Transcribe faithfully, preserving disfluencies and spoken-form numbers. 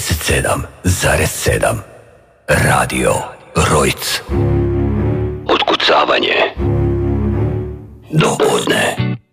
devedeset sedam zarez sedam Radio Rojc. Otkucavanje do podne.